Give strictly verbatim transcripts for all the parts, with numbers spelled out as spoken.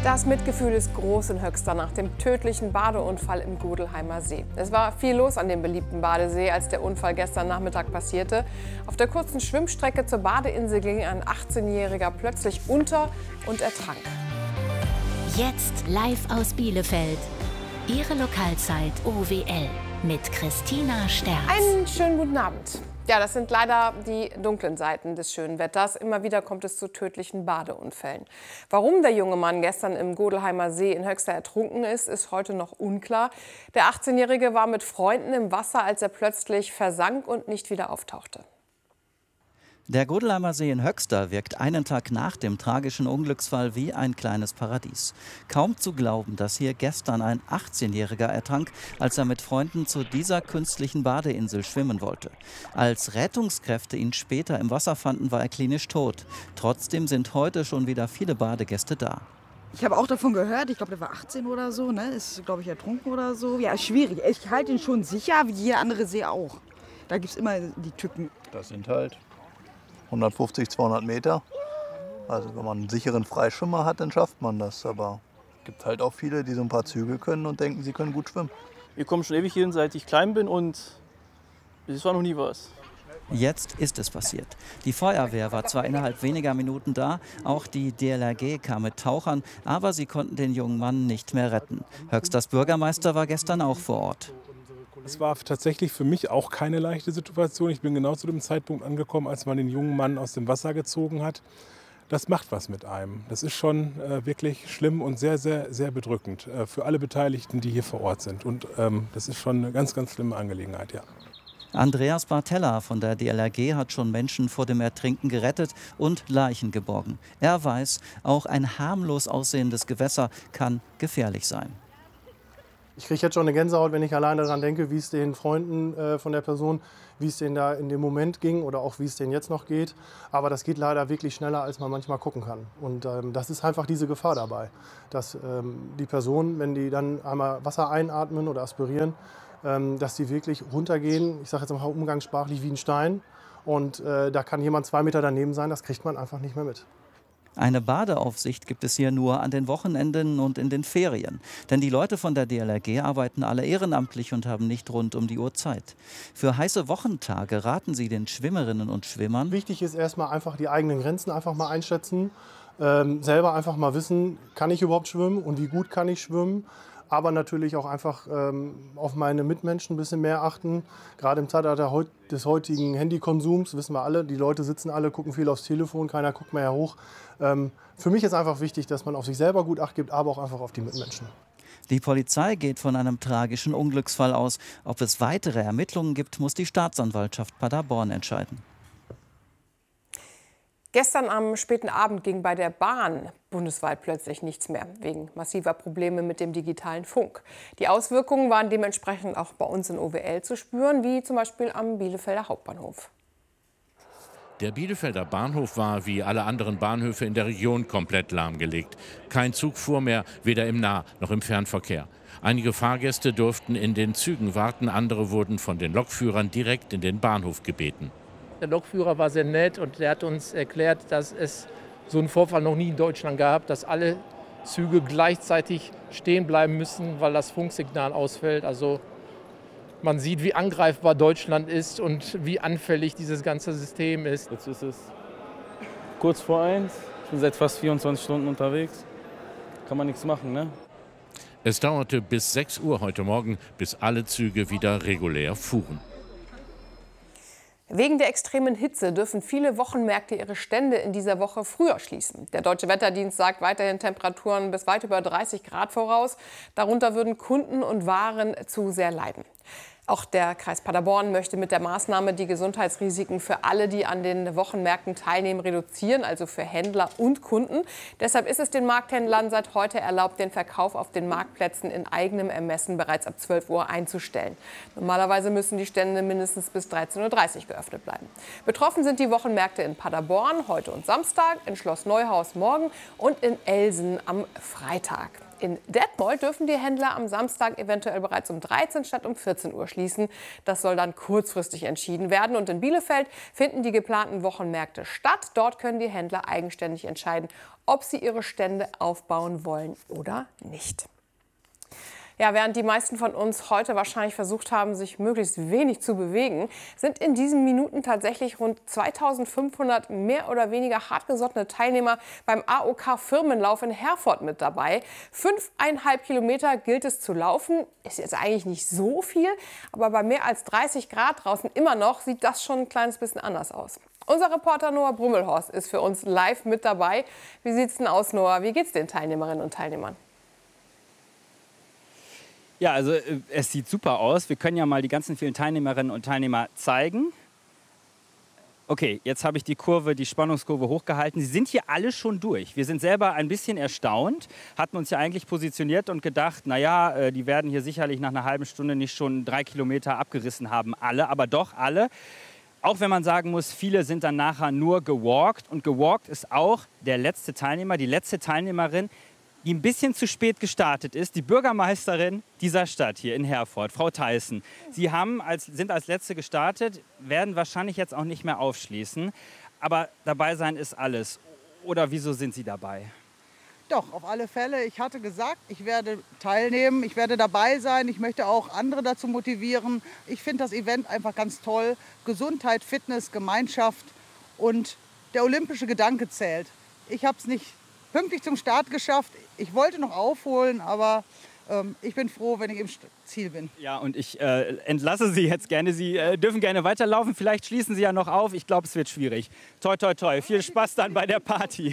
Das Mitgefühl ist groß in Höxter nach dem tödlichen Badeunfall im Godelheimer See. Es war viel los an dem beliebten Badesee, als der Unfall gestern Nachmittag passierte. Auf der kurzen Schwimmstrecke zur Badeinsel ging ein achtzehnjähriger plötzlich unter und ertrank. Jetzt live aus Bielefeld. Ihre Lokalzeit O W L mit Christina Sterz. Einen schönen guten Abend. Ja, das sind leider die dunklen Seiten des schönen Wetters. Immer wieder kommt es zu tödlichen Badeunfällen. Warum der junge Mann gestern im Godelheimer See in Höxter ertrunken ist, ist heute noch unklar. Der achtzehnjährige war mit Freunden im Wasser, als er plötzlich versank und nicht wieder auftauchte. Der Godelheimer See in Höxter wirkt einen Tag nach dem tragischen Unglücksfall wie ein kleines Paradies. Kaum zu glauben, dass hier gestern ein achtzehnjähriger ertrank, als er mit Freunden zu dieser künstlichen Badeinsel schwimmen wollte. Als Rettungskräfte ihn später im Wasser fanden, war er klinisch tot. Trotzdem sind heute schon wieder viele Badegäste da. Ich habe auch davon gehört, ich glaube, der war achtzehn oder so, ne? Ist, glaube ich, ertrunken oder so. Ja, ist schwierig. Ich halte ihn schon sicher, wie jeder andere See auch. Da gibt es immer die Tücken. Das sind halt hundertfünfzig, zweihundert Meter. Also wenn man einen sicheren Freischwimmer hat, dann schafft man das. Aber es gibt halt auch viele, die so ein paar Züge können und denken, sie können gut schwimmen. Wir kommen schon ewig hin, seit ich klein bin, und es war noch nie was. Jetzt ist es passiert. Die Feuerwehr war zwar innerhalb weniger Minuten da, auch die D L R G kam mit Tauchern, aber sie konnten den jungen Mann nicht mehr retten. Höxters Bürgermeister war gestern auch vor Ort. Es war tatsächlich für mich auch keine leichte Situation. Ich bin genau zu dem Zeitpunkt angekommen, als man den jungen Mann aus dem Wasser gezogen hat. Das macht was mit einem. Das ist schon äh, wirklich schlimm und sehr, sehr, sehr bedrückend äh, für alle Beteiligten, die hier vor Ort sind. Und ähm, das ist schon eine ganz, ganz schlimme Angelegenheit, ja. Andreas Bartella von der D L R G hat schon Menschen vor dem Ertrinken gerettet und Leichen geborgen. Er weiß, auch ein harmlos aussehendes Gewässer kann gefährlich sein. Ich kriege jetzt schon eine Gänsehaut, wenn ich alleine daran denke, wie es den Freunden äh, von der Person, wie es denen da in dem Moment ging oder auch wie es denen jetzt noch geht. Aber das geht leider wirklich schneller, als man manchmal gucken kann. Und ähm, das ist einfach diese Gefahr dabei, dass ähm, die Personen, wenn die dann einmal Wasser einatmen oder aspirieren, ähm, dass die wirklich runtergehen, ich sage jetzt mal umgangssprachlich wie ein Stein. Und äh, da kann jemand zwei Meter daneben sein, das kriegt man einfach nicht mehr mit. Eine Badeaufsicht gibt es hier nur an den Wochenenden und in den Ferien. Denn die Leute von der D L R G arbeiten alle ehrenamtlich und haben nicht rund um die Uhr Zeit. Für heiße Wochentage raten sie den Schwimmerinnen und Schwimmern: Wichtig ist erstmal einfach die eigenen Grenzen einfach mal einschätzen. Ähm, selber einfach mal wissen, kann ich überhaupt schwimmen und wie gut kann ich schwimmen. Aber natürlich auch einfach ähm, auf meine Mitmenschen ein bisschen mehr achten. Gerade im Zeitalter heut, des heutigen Handykonsums, wissen wir alle, die Leute sitzen alle, gucken viel aufs Telefon, keiner guckt mehr hoch. Ähm, für mich ist einfach wichtig, dass man auf sich selber gut Acht gibt, aber auch einfach auf die Mitmenschen. Die Polizei geht von einem tragischen Unglücksfall aus. Ob es weitere Ermittlungen gibt, muss die Staatsanwaltschaft Paderborn entscheiden. Gestern am späten Abend ging bei der Bahn bundesweit plötzlich nichts mehr, wegen massiver Probleme mit dem digitalen Funk. Die Auswirkungen waren dementsprechend auch bei uns in O W L zu spüren, wie zum Beispiel am Bielefelder Hauptbahnhof. Der Bielefelder Bahnhof war wie alle anderen Bahnhöfe in der Region komplett lahmgelegt. Kein Zug fuhr mehr, weder im Nah- noch im Fernverkehr. Einige Fahrgäste durften in den Zügen warten, andere wurden von den Lokführern direkt in den Bahnhof gebeten. Der Lokführer war sehr nett und der hat uns erklärt, dass es so einen Vorfall noch nie in Deutschland gab, dass alle Züge gleichzeitig stehen bleiben müssen, weil das Funksignal ausfällt. Also man sieht, wie angreifbar Deutschland ist und wie anfällig dieses ganze System ist. Jetzt ist es kurz vor eins. Ich bin seit fast vierundzwanzig Stunden unterwegs. Kann man nichts machen, ne? Es dauerte bis sechs Uhr heute Morgen, bis alle Züge wieder regulär fuhren. Wegen der extremen Hitze dürfen viele Wochenmärkte ihre Stände in dieser Woche früher schließen. Der Deutsche Wetterdienst sagt weiterhin Temperaturen bis weit über dreißig Grad voraus. Darunter würden Kunden und Waren zu sehr leiden. Auch der Kreis Paderborn möchte mit der Maßnahme die Gesundheitsrisiken für alle, die an den Wochenmärkten teilnehmen, reduzieren, also für Händler und Kunden. Deshalb ist es den Markthändlern seit heute erlaubt, den Verkauf auf den Marktplätzen in eigenem Ermessen bereits ab zwölf Uhr einzustellen. Normalerweise müssen die Stände mindestens bis dreizehn Uhr dreißig geöffnet bleiben. Betroffen sind die Wochenmärkte in Paderborn heute und Samstag, in Schloss Neuhaus morgen und in Elsen am Freitag. In Detmold dürfen die Händler am Samstag eventuell bereits um dreizehn statt um vierzehn Uhr schließen. Das soll dann kurzfristig entschieden werden. Und in Bielefeld finden die geplanten Wochenmärkte statt. Dort können die Händler eigenständig entscheiden, ob sie ihre Stände aufbauen wollen oder nicht. Ja, während die meisten von uns heute wahrscheinlich versucht haben, sich möglichst wenig zu bewegen, sind in diesen Minuten tatsächlich rund zweitausendfünfhundert mehr oder weniger hartgesottene Teilnehmer beim A O K-Firmenlauf in Herford mit dabei. Fünfeinhalb Kilometer gilt es zu laufen. Ist jetzt eigentlich nicht so viel, aber bei mehr als dreißig Grad draußen immer noch sieht das schon ein kleines bisschen anders aus. Unser Reporter Noah Brummelhorst ist für uns live mit dabei. Wie sieht's denn aus, Noah? Wie geht's den Teilnehmerinnen und Teilnehmern? Ja, also es sieht super aus. Wir können ja mal die ganzen vielen Teilnehmerinnen und Teilnehmer zeigen. Okay, jetzt habe ich die Kurve, die Spannungskurve hochgehalten. Sie sind hier alle schon durch. Wir sind selber ein bisschen erstaunt, hatten uns ja eigentlich positioniert und gedacht, naja, die werden hier sicherlich nach einer halben Stunde nicht schon drei Kilometer abgerissen haben, alle, aber doch alle. Auch wenn man sagen muss, viele sind dann nachher nur gewalkt. Und gewalkt ist auch der letzte Teilnehmer, die letzte Teilnehmerin, die ein bisschen zu spät gestartet ist, die Bürgermeisterin dieser Stadt hier in Herford, Frau Theissen. Sie haben als, sind als Letzte gestartet, werden wahrscheinlich jetzt auch nicht mehr aufschließen. Aber dabei sein ist alles. Oder wieso sind Sie dabei? Doch, auf alle Fälle. Ich hatte gesagt, ich werde teilnehmen, ich werde dabei sein. Ich möchte auch andere dazu motivieren. Ich finde das Event einfach ganz toll. Gesundheit, Fitness, Gemeinschaft und der olympische Gedanke zählt. Ich habe es nicht pünktlich zum Start geschafft. Ich wollte noch aufholen, aber ähm, ich bin froh, wenn ich im Ziel bin. Ja, und ich äh, entlasse Sie jetzt gerne. Sie äh, dürfen gerne weiterlaufen. Vielleicht schließen Sie ja noch auf. Ich glaube, es wird schwierig. Toi, toi, toi. Viel Spaß dann bei der Party.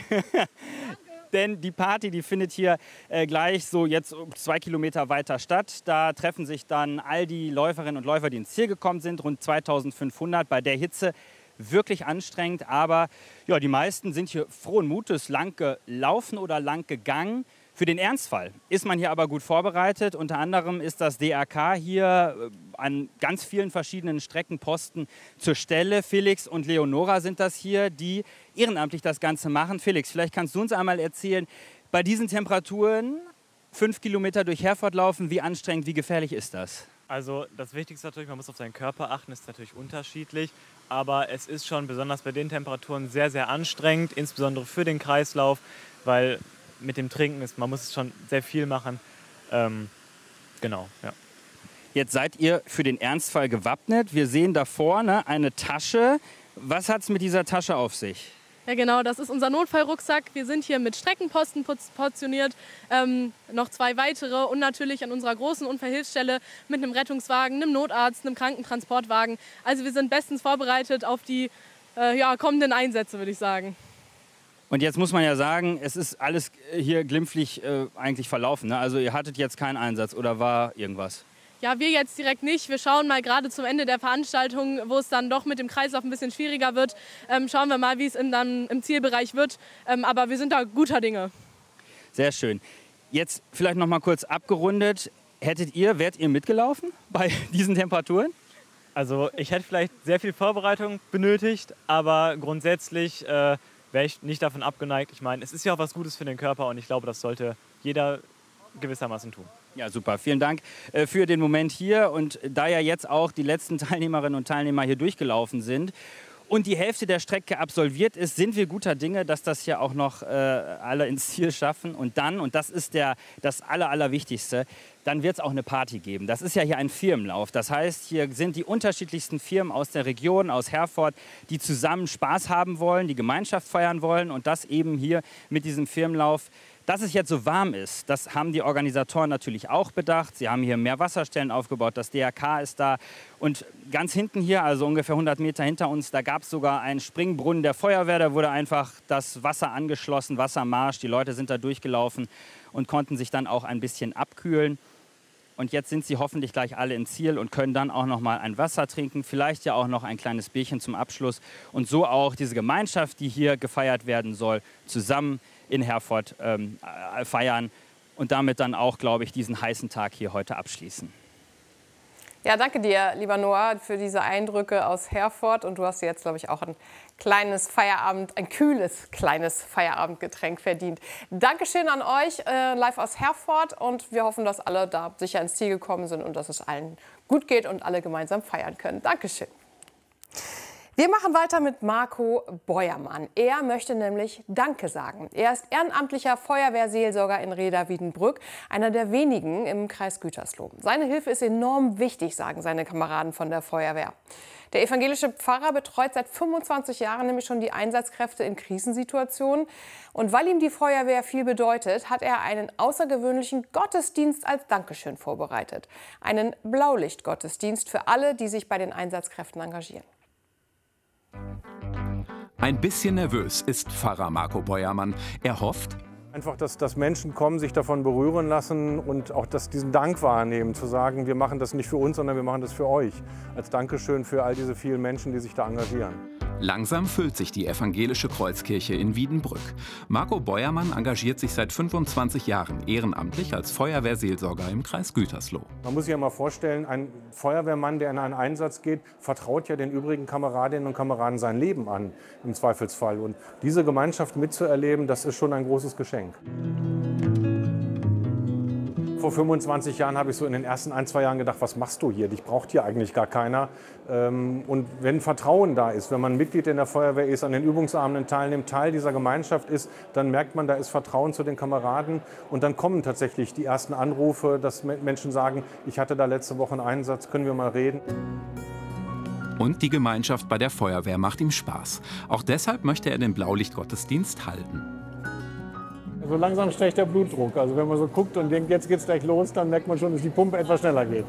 Denn die Party, die findet hier äh, gleich so jetzt zwei Kilometer weiter statt. Da treffen sich dann all die Läuferinnen und Läufer, die ins Ziel gekommen sind, rund zweitausendfünfhundert bei der Hitze. Wirklich anstrengend, aber ja, die meisten sind hier frohen Mutes lang gelaufen oder lang gegangen. Für den Ernstfall ist man hier aber gut vorbereitet. Unter anderem ist das D R K hier an ganz vielen verschiedenen Streckenposten zur Stelle. Felix und Leonora sind das hier, die ehrenamtlich das Ganze machen. Felix, vielleicht kannst du uns einmal erzählen, bei diesen Temperaturen fünf Kilometer durch Herford laufen, wie anstrengend, wie gefährlich ist das? Also das Wichtigste natürlich, man muss auf seinen Körper achten, ist natürlich unterschiedlich. Aber es ist schon besonders bei den Temperaturen sehr, sehr anstrengend, insbesondere für den Kreislauf, weil mit dem Trinken ist, man muss schon sehr viel machen. Ähm, genau, ja. Jetzt seid ihr für den Ernstfall gewappnet. Wir sehen da vorne eine Tasche. Was hat es mit dieser Tasche auf sich? Ja genau, das ist unser Notfallrucksack. Wir sind hier mit Streckenposten portioniert, ähm, noch zwei weitere und natürlich an unserer großen Unfallhilfsstelle mit einem Rettungswagen, einem Notarzt, einem Krankentransportwagen. Also wir sind bestens vorbereitet auf die äh, ja, kommenden Einsätze, würde ich sagen. Und jetzt muss man ja sagen, es ist alles hier glimpflich äh, eigentlich verlaufen, ne? Also ihr hattet jetzt keinen Einsatz oder war irgendwas? Ja, wir jetzt direkt nicht. Wir schauen mal gerade zum Ende der Veranstaltung, wo es dann doch mit dem Kreislauf ein bisschen schwieriger wird. Ähm, schauen wir mal, wie es in, dann im Zielbereich wird. Ähm, aber wir sind da guter Dinge. Sehr schön. Jetzt vielleicht noch mal kurz abgerundet. Hättet ihr, wärt ihr mitgelaufen bei diesen Temperaturen? Also ich hätte vielleicht sehr viel Vorbereitung benötigt, aber grundsätzlich äh, wäre ich nicht davon abgeneigt. Ich meine, es ist ja auch was Gutes für den Körper und ich glaube, das sollte jeder gewissermaßen tun. Ja, super. Vielen Dank äh, für den Moment hier. Und da ja jetzt auch die letzten Teilnehmerinnen und Teilnehmer hier durchgelaufen sind und die Hälfte der Strecke absolviert ist, sind wir guter Dinge, dass das hier auch noch äh, alle ins Ziel schaffen. Und dann, und das ist der, das Aller, Allerwichtigste, dann wird es auch eine Party geben. Das ist ja hier ein Firmenlauf. Das heißt, hier sind die unterschiedlichsten Firmen aus der Region, aus Herford, die zusammen Spaß haben wollen, die Gemeinschaft feiern wollen und das eben hier mit diesem Firmenlauf. Dass es jetzt so warm ist, das haben die Organisatoren natürlich auch bedacht. Sie haben hier mehr Wasserstellen aufgebaut, das D R K ist da. Und ganz hinten hier, also ungefähr hundert Meter hinter uns, da gab es sogar einen Springbrunnen der Feuerwehr. Da wurde einfach das Wasser angeschlossen, Wassermarsch. Die Leute sind da durchgelaufen und konnten sich dann auch ein bisschen abkühlen. Und jetzt sind sie hoffentlich gleich alle im Ziel und können dann auch noch mal ein Wasser trinken, vielleicht ja auch noch ein kleines Bierchen zum Abschluss. Und so auch diese Gemeinschaft, die hier gefeiert werden soll, zusammen in Herford ähm, feiern und damit dann auch, glaube ich, diesen heißen Tag hier heute abschließen. Ja, danke dir, lieber Noah, für diese Eindrücke aus Herford. Und du hast jetzt, glaube ich, auch ein kleines Feierabend, ein kühles kleines Feierabendgetränk verdient. Dankeschön an euch, äh, live aus Herford. Und wir hoffen, dass alle da sicher ins Ziel gekommen sind und dass es allen gut geht und alle gemeinsam feiern können. Dankeschön. Wir machen weiter mit Marco Beuermann. Er möchte nämlich Danke sagen. Er ist ehrenamtlicher Feuerwehrseelsorger in Rheda-Wiedenbrück, einer der wenigen im Kreis Gütersloh. Seine Hilfe ist enorm wichtig, sagen seine Kameraden von der Feuerwehr. Der evangelische Pfarrer betreut seit fünfundzwanzig Jahren nämlich schon die Einsatzkräfte in Krisensituationen. Und weil ihm die Feuerwehr viel bedeutet, hat er einen außergewöhnlichen Gottesdienst als Dankeschön vorbereitet. Einen Blaulichtgottesdienst für alle, die sich bei den Einsatzkräften engagieren. Ein bisschen nervös ist Pfarrer Marco Beuermann. Er hofft, einfach, dass, dass Menschen kommen, sich davon berühren lassen und auch dass diesen Dank wahrnehmen, zu sagen, wir machen das nicht für uns, sondern wir machen das für euch. Als Dankeschön für all diese vielen Menschen, die sich da engagieren. Langsam füllt sich die evangelische Kreuzkirche in Wiedenbrück. Marco Beuermann engagiert sich seit fünfundzwanzig Jahren ehrenamtlich als Feuerwehrseelsorger im Kreis Gütersloh. Man muss sich ja mal vorstellen, ein Feuerwehrmann, der in einen Einsatz geht, vertraut ja den übrigen Kameradinnen und Kameraden sein Leben an, im Zweifelsfall. Und diese Gemeinschaft mitzuerleben, das ist schon ein großes Geschenk. Vor fünfundzwanzig Jahren habe ich so in den ersten ein, zwei Jahren gedacht, was machst du hier? Dich braucht hier eigentlich gar keiner. Und wenn Vertrauen da ist, wenn man Mitglied in der Feuerwehr ist, an den Übungsabenden teilnimmt, Teil dieser Gemeinschaft ist, dann merkt man, da ist Vertrauen zu den Kameraden. Und dann kommen tatsächlich die ersten Anrufe, dass Menschen sagen, ich hatte da letzte Woche einen Einsatz, können wir mal reden. Und die Gemeinschaft bei der Feuerwehr macht ihm Spaß. Auch deshalb möchte er den Blaulichtgottesdienst halten. So langsam steigt der Blutdruck. Also wenn man so guckt und denkt, jetzt geht's gleich los, dann merkt man schon, dass die Pumpe etwas schneller geht.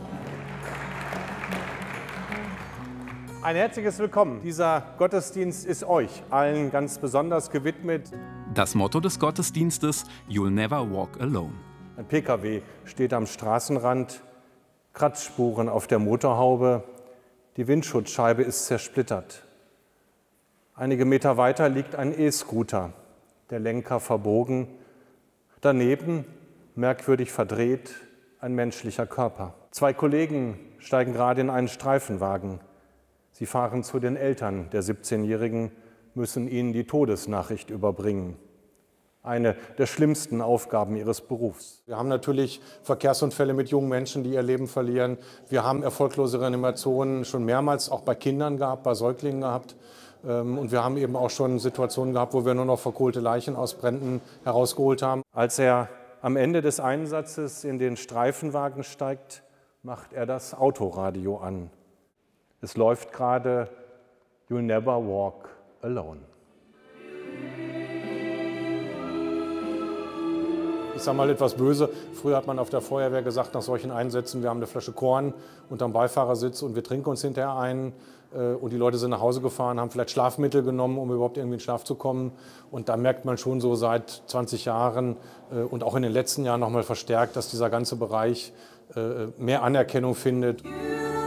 Ein herzliches Willkommen. Dieser Gottesdienst ist euch allen ganz besonders gewidmet. Das Motto des Gottesdienstes: You'll never walk alone. Ein P K W steht am Straßenrand, Kratzspuren auf der Motorhaube, die Windschutzscheibe ist zersplittert. Einige Meter weiter liegt ein E-Scooter, der Lenker verbogen. Daneben, merkwürdig verdreht, ein menschlicher Körper. Zwei Kollegen steigen gerade in einen Streifenwagen. Sie fahren zu den Eltern der siebzehnjährigen, müssen ihnen die Todesnachricht überbringen. Eine der schlimmsten Aufgaben ihres Berufs. Wir haben natürlich Verkehrsunfälle mit jungen Menschen, die ihr Leben verlieren. Wir haben erfolglose Reanimationen schon mehrmals auch bei Kindern gehabt, bei Säuglingen gehabt. Und wir haben eben auch schon Situationen gehabt, wo wir nur noch verkohlte Leichen aus Bränden herausgeholt haben. Als er am Ende des Einsatzes in den Streifenwagen steigt, macht er das Autoradio an. Es läuft gerade You'll never walk alone. Ich sage mal etwas böse, früher hat man auf der Feuerwehr gesagt, nach solchen Einsätzen, wir haben eine Flasche Korn unterm Beifahrersitz und wir trinken uns hinterher ein. Und die Leute sind nach Hause gefahren, haben vielleicht Schlafmittel genommen, um überhaupt irgendwie in den Schlaf zu kommen. Und da merkt man schon so seit zwanzig Jahren und auch in den letzten Jahren noch mal verstärkt, dass dieser ganze Bereich mehr Anerkennung findet.